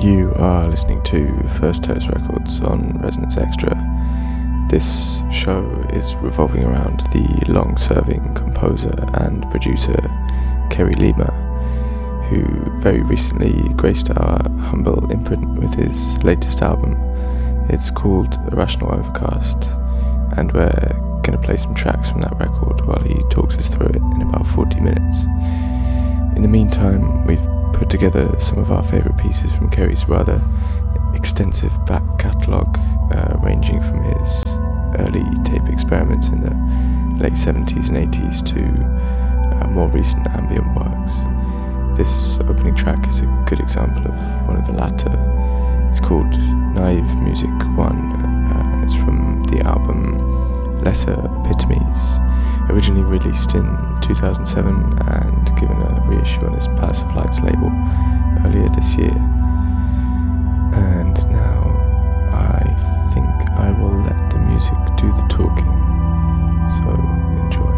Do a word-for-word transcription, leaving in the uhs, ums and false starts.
You are listening to First Terrace Records on Resonance Extra. This show is revolving around the long-serving composer and producer Kerry Lima, who very recently graced our humble imprint with his latest album. It's called Irrational Overcast, and we're going to play some tracks from that record while he talks us through it in about forty minutes. In the meantime, we've put together some of our favourite pieces from Kerry's rather extensive back catalogue, uh, ranging from his early tape experiments in the late seventies and eighties to uh, more recent ambient works. This opening track is a good example of one of the latter. It's called Naive Music one, uh, and it's from the album Lesser Epitomes, originally released in two thousand seven and given a reissue on his Palace of Lights label earlier this year. And now I think I will let the music do the talking. So